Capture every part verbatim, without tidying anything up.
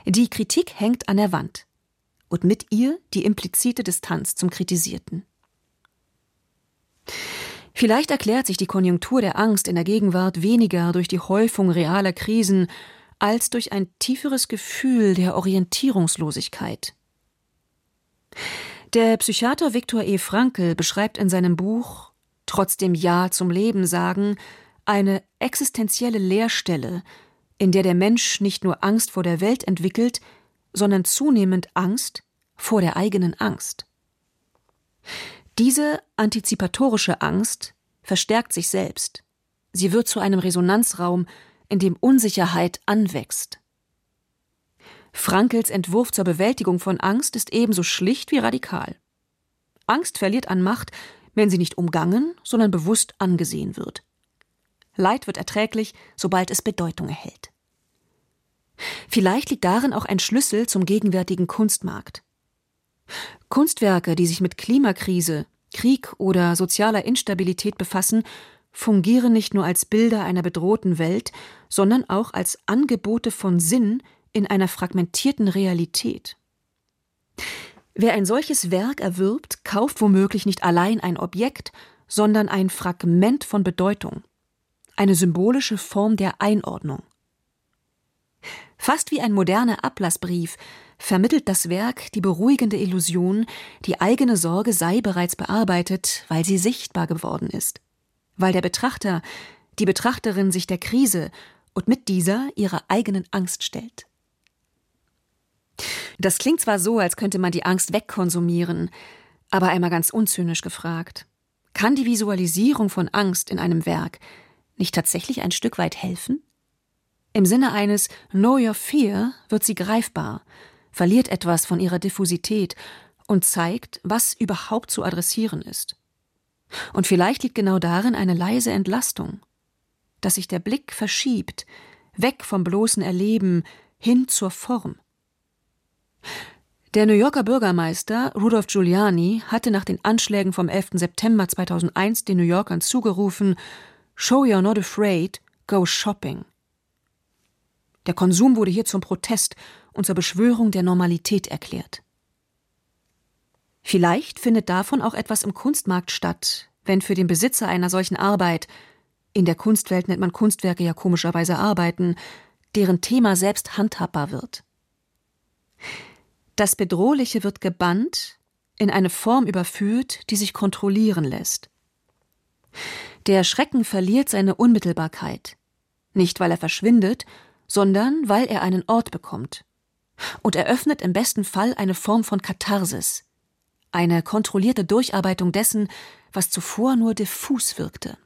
Die Kritik hängt an der Wand und mit ihr die implizite Distanz zum Kritisierten. Vielleicht erklärt sich die Konjunktur der Angst in der Gegenwart weniger durch die Häufung realer Krisen als durch ein tieferes Gefühl der Orientierungslosigkeit. Der Psychiater Viktor E. Frankl beschreibt in seinem Buch »Trotzdem Ja zum Leben sagen« eine existenzielle Leerstelle, in der der Mensch nicht nur Angst vor der Welt entwickelt, sondern zunehmend Angst vor der eigenen Angst. Diese antizipatorische Angst verstärkt sich selbst. Sie wird zu einem Resonanzraum, in dem Unsicherheit anwächst. Frankls Entwurf zur Bewältigung von Angst ist ebenso schlicht wie radikal. Angst verliert an Macht, wenn sie nicht umgangen, sondern bewusst angesehen wird. Leid wird erträglich, sobald es Bedeutung erhält. Vielleicht liegt darin auch ein Schlüssel zum gegenwärtigen Kunstmarkt. Kunstwerke, die sich mit Klimakrise, Krieg oder sozialer Instabilität befassen, fungieren nicht nur als Bilder einer bedrohten Welt, sondern auch als Angebote von Sinn in einer fragmentierten Realität. Wer ein solches Werk erwirbt, kauft womöglich nicht allein ein Objekt, sondern ein Fragment von Bedeutung, eine symbolische Form der Einordnung. Fast wie ein moderner Ablassbrief vermittelt das Werk die beruhigende Illusion, die eigene Sorge sei bereits bearbeitet, weil sie sichtbar geworden ist, weil der Betrachter, die Betrachterin sich der Krise und mit dieser ihrer eigenen Angst stellt. Das klingt zwar so, als könnte man die Angst wegkonsumieren, aber einmal ganz unzynisch gefragt: Kann die Visualisierung von Angst in einem Werk nicht tatsächlich ein Stück weit helfen? Im Sinne eines Know Your Fear wird sie greifbar, verliert etwas von ihrer Diffusität und zeigt, was überhaupt zu adressieren ist. Und vielleicht liegt genau darin eine leise Entlastung, dass sich der Blick verschiebt, weg vom bloßen Erleben hin zur Form. Der New Yorker Bürgermeister Rudolph Giuliani hatte nach den Anschlägen vom elften September zweitausendeins den New Yorkern zugerufen: Show you're not afraid, go shopping. Der Konsum wurde hier zum Protest und zur Beschwörung der Normalität erklärt. Vielleicht findet davon auch etwas im Kunstmarkt statt, wenn für den Besitzer einer solchen Arbeit, in der Kunstwelt nennt man Kunstwerke ja komischerweise Arbeiten, deren Thema selbst handhabbar wird. Das Bedrohliche wird gebannt, in eine Form überführt, die sich kontrollieren lässt. Der Schrecken verliert seine Unmittelbarkeit, nicht weil er verschwindet, sondern weil er einen Ort bekommt und eröffnet im besten Fall eine Form von Katharsis, eine kontrollierte Durcharbeitung dessen, was zuvor nur diffus wirkte.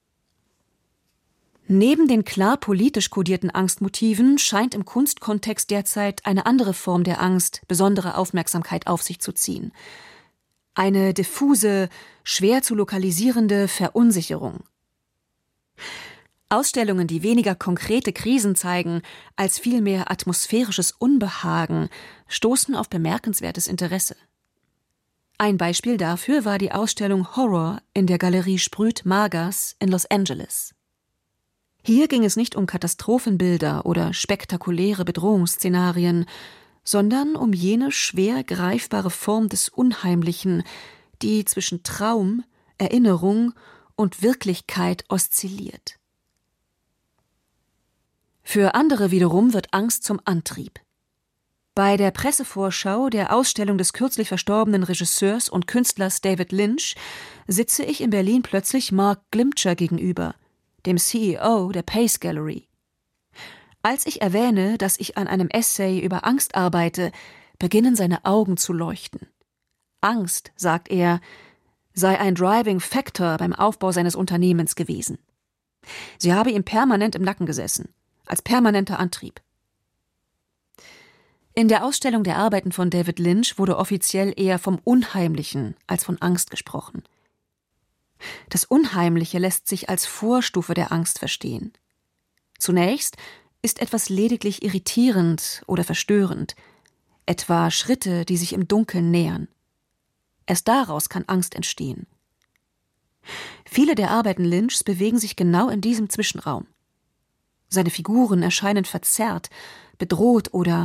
Neben den klar politisch kodierten Angstmotiven scheint im Kunstkontext derzeit eine andere Form der Angst besondere Aufmerksamkeit auf sich zu ziehen. Eine diffuse, schwer zu lokalisierende Verunsicherung. Ausstellungen, die weniger konkrete Krisen zeigen, als vielmehr atmosphärisches Unbehagen, stoßen auf bemerkenswertes Interesse. Ein Beispiel dafür war die Ausstellung Horror in der Galerie Sprüt Margas in Los Angeles. Hier ging es nicht um Katastrophenbilder oder spektakuläre Bedrohungsszenarien, sondern um jene schwer greifbare Form des Unheimlichen, die zwischen Traum, Erinnerung und Wirklichkeit oszilliert. Für andere wiederum wird Angst zum Antrieb. Bei der Pressevorschau der Ausstellung des kürzlich verstorbenen Regisseurs und Künstlers David Lynch sitze ich in Berlin plötzlich Mark Glimcher gegenüber, dem C E O der Pace Gallery. Als ich erwähne, dass ich an einem Essay über Angst arbeite, beginnen seine Augen zu leuchten. Angst, sagt er, sei ein Driving Factor beim Aufbau seines Unternehmens gewesen. Sie habe ihm permanent im Nacken gesessen, als permanenter Antrieb. In der Ausstellung der Arbeiten von David Lynch wurde offiziell eher vom Unheimlichen als von Angst gesprochen. Das Unheimliche lässt sich als Vorstufe der Angst verstehen. Zunächst ist etwas lediglich irritierend oder verstörend, etwa Schritte, die sich im Dunkeln nähern. Erst daraus kann Angst entstehen. Viele der Arbeiten Lynchs bewegen sich genau in diesem Zwischenraum. Seine Figuren erscheinen verzerrt, bedroht oder